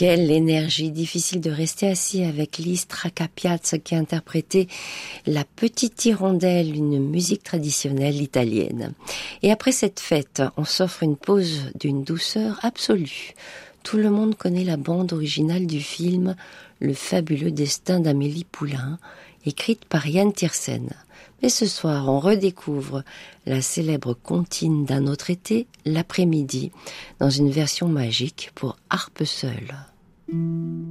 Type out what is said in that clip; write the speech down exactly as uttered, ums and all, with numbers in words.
Quelle énergie, difficile de rester assis avec Lise Tracapiazza qui a interprété La Petite Hirondelle, une musique traditionnelle italienne. Et après cette fête, on s'offre une pause d'une douceur absolue. Tout le monde connaît la bande originale du film Le fabuleux destin d'Amélie Poulain, écrite par Yann Tiersen. Mais ce soir, on redécouvre la célèbre comptine d'un autre été, L'après-midi, dans une version magique pour harpe seule.